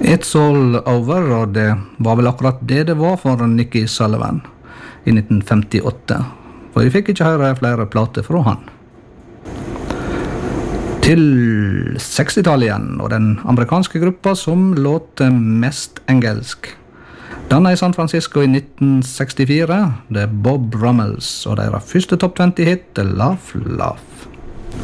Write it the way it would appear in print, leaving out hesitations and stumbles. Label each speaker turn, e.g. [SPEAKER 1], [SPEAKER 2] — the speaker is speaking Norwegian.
[SPEAKER 1] It's All Over, og det var vel akkurat det var for Nicky Sullivan i 1958. For vi fikk ikke høre flere plater fra han. Til 60-tallet igjen, og den amerikanske gruppa som låter mest engelsk. Dannet i San Francisco i 1964, det Bob Brummels, og deres første topp 20-hit, Laugh, Laugh.